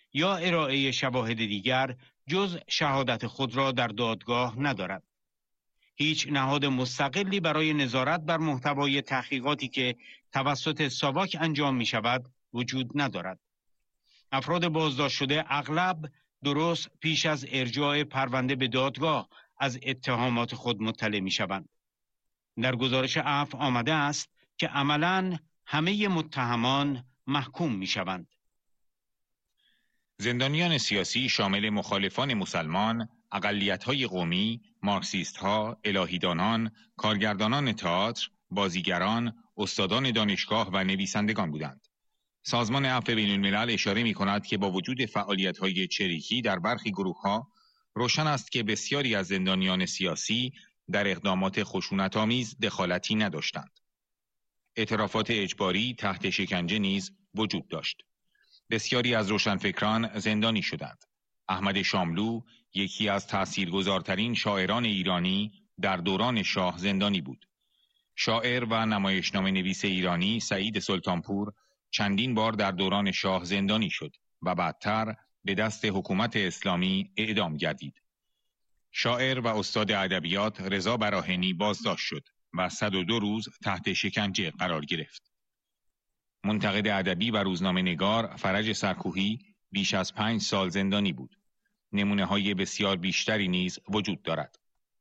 یا ارائه شواهد دیگر جز شهادت خود را در دادگاه ندارد. هیچ نهاد مستقلی برای نظارت بر محتوای تحقیقاتی که توسط ساواک انجام می شود وجود ندارد. افراد بازداشت شده اغلب درست پیش از ارجاع پرونده به دادگاه از اتهامات خود مطلع می شوند. در گزارش عفو آمده است که عملاً همه متهمان محکوم می شوند. زندانیان سیاسی شامل مخالفان مسلمان، اقلیت‌های قومی، مارکسیست‌ها، الهیدانان، کارگردانان تئاتر، بازیگران، استادان دانشگاه و نویسندگان بودند. سازمان عفو بین‌الملل اشاره می‌کند که با وجود فعالیت‌های چریکی در برخی گروه‌ها، روشن است که بسیاری از زندانیان سیاسی در اقدامات خشونت‌آمیز دخالتی نداشتند. اعترافات اجباری تحت شکنجه نیز وجود داشت. بسیاری از روشنفکران زندانی شدند. احمد شاملو، یکی از تأثیرگذارترین شاعران ایرانی، در دوران شاه زندانی بود. شاعر و نمایشنامه نویس ایرانی سعید سلطانپور چندین بار در دوران شاه زندانی شد و بعدتر به دست حکومت اسلامی اعدام گردید. شاعر و استاد ادبیات رضا براهنی بازداشت شد و 102 روز تحت شکنجه قرار گرفت. منتقد ادبی و روزنامه‌نگار فرج سرکوهی بیش از 5 سال زندانی بود. نمونه‌های بسیار بیشتری نیز وجود دارد.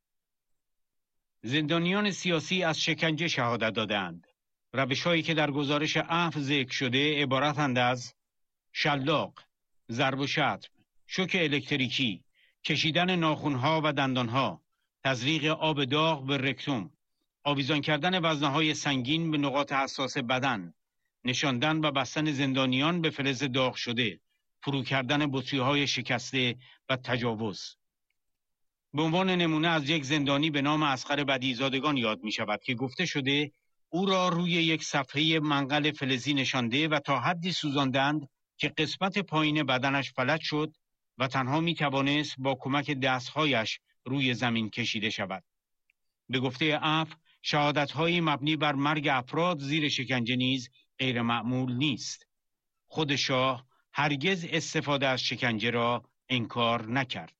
زندانیان سیاسی از شکنجه شهادت دادند. روش‌هایی که در گزارش عفو ذکر شده عبارتند از شلاق، ضرب و شتم، شوک الکتریکی، کشیدن ناخن‌ها و دندان‌ها، تزریق آب داغ به رکتوم، آویزان کردن وزنه‌های سنگین به نقاط حساس بدن، نشاندن و بستن زندانیان به فلز داغ شده، فرو کردن بطری‌های شکسته و تجاوز. به عنوان نمونه از یک زندانی به نام اصغر بدیع‌زادگان یاد می شود که گفته شده او را روی یک صفحه منقل فلزی نشانده و تا حدی سوزاندند که قسمت پایین بدنش فلج شد و تنها می توانست با کمک دستهایش روی زمین کشیده شود. به گفته عفو، شهادت‌های مبنی بر مرگ افراد زیر شکنجه نیز غیر معمول نیست. خود شاه هرگز استفاده از شکنجه را انکار نکرد.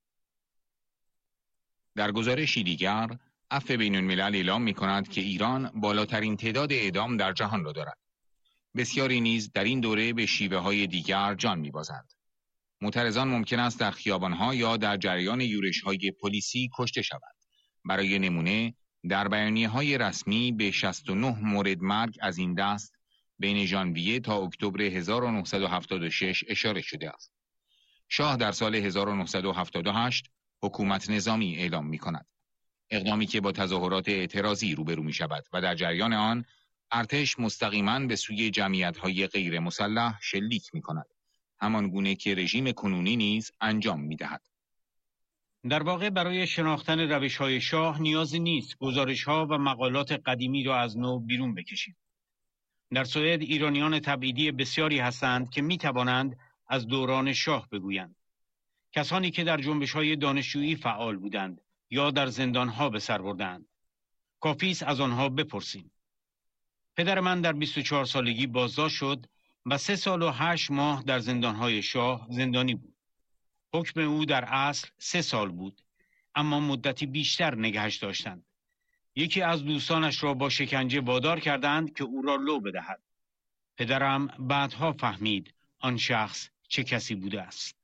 در گزارشی دیگر، عفو بین‌الملل اعلام می‌کند که ایران بالاترین تعداد اعدام در جهان را دارد. بسیاری نیز در این دوره به شیوه‌های دیگر جان می‌بازند. معترضان ممکن است در خیابان‌ها یا در جریان یورش‌های پلیسی کشته شوند. برای نمونه، در بیانیه‌های رسمی به 69 مورد مرگ از این دست بین ژانویه تا اکتبر 1976 اشاره شده است. شاه در سال 1978 حکومت نظامی اعلام می‌کند. اقدامی که با تظاهرات اعتراضی روبرو می‌شود و در جریان آن ارتش مستقیماً به سوی جمعیت‌های غیر مسلح شلیک می‌کند، همان گونه که رژیم کنونی نیز انجام می‌دهد. در واقع برای شناختن روش‌های شاه نیازی نیست گزارش‌ها و مقالات قدیمی را از نو بیرون بکشید. در سوئد ایرانیان تبعیدی بسیاری هستند که می‌توانند از دوران شاه بگویند. کسانی که در جنبش‌های دانشجویی فعال بودند یا در زندان‌ها به سر بردند. کافی است از آنها بپرسیم. پدر من در 24 سالگی بازداشت شد و 3 سال و 8 ماه در زندان‌های شاه زندانی بود. حکم او در اصل 3 سال بود، اما مدتی بیشتر نگهش داشتند. یکی از دوستانش را با شکنجه وادار کردند که او را لو بدهد. پدرم بعدها فهمید آن شخص چه کسی بوده است.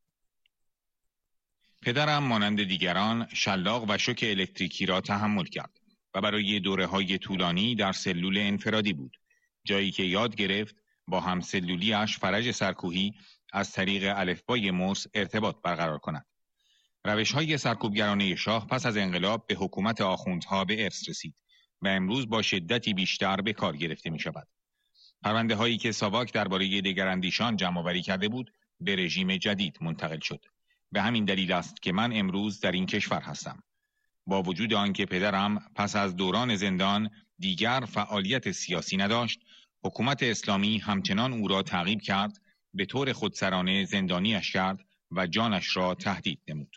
پدرم مانند دیگران شلاق و شوک الکتریکی را تحمل کرد و برای دوره‌های طولانی در سلول انفرادی بود، جایی که یاد گرفت با همسلولی‌اش فرج سرکوهی از طریق الفبای مرس ارتباط برقرار کند. روش‌های سرکوبگرانه شاه پس از انقلاب به حکومت آخوندها به ارث رسید و امروز با شدتی بیشتر به کار گرفته می‌شود. پرونده‌هایی که ساواک درباره دگراندیشان جمع‌آوری کرده بود، به رژیم جدید منتقل شد. به همین دلیل است که من امروز در این کشور هستم. با وجود آنکه پدرم پس از دوران زندان دیگر فعالیت سیاسی نداشت، حکومت اسلامی همچنان او را تعقیب کرد، به طور خودسرانه زندانیش کرد و جانش را تهدید نمود.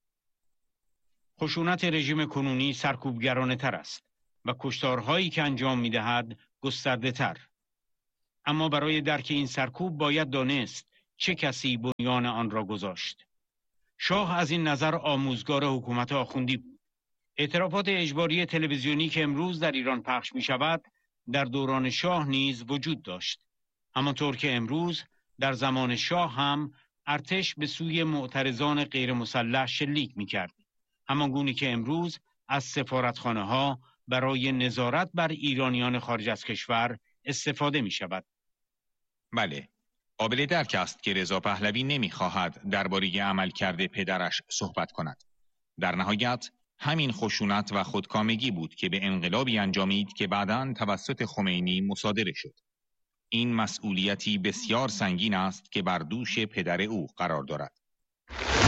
خشونت رژیم کنونی سرکوبگرانه تر است و کشتارهایی که انجام می‌دهد گسترده تر. اما برای درک این سرکوب باید دانست چه کسی بنیان آن را گذاشت. شاه از این نظر آموزگار حکومت آخوندی بود. اعترافات اجباری تلویزیونی که امروز در ایران پخش می شود در دوران شاه نیز وجود داشت. همانطور که امروز در زمان شاه هم ارتش به سوی معترضان غیر مسلح شلیک می کرد. همانگونه که امروز از سفارتخانه ها برای نظارت بر ایرانیان خارج از کشور استفاده می شود. بله، قابل درک است که رضا پهلوی نمی‌خواهد درباره عملکرد پدرش صحبت کند. در نهایت همین خشونت و خودکامگی بود که به انقلابی انجامید که بعداً توسط خمینی مصادره شد. این مسئولیتی بسیار سنگین است که بر دوش پدر او قرار دارد.